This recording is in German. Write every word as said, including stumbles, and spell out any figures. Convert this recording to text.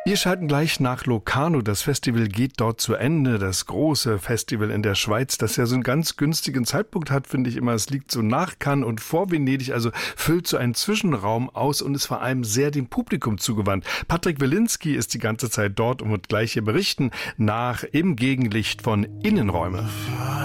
Wir schalten gleich nach Locarno. Das Festival geht dort zu Ende. Das große Festival in der Schweiz, das ja so einen ganz günstigen Zeitpunkt hat, finde ich immer. Es liegt so nach Cannes und vor Venedig, also füllt so einen Zwischenraum aus und ist vor allem sehr dem Publikum zugewandt. Patrick Wilinski ist die ganze Zeit dort und wird gleich hier berichten nach Im Gegenlicht von Innenräume.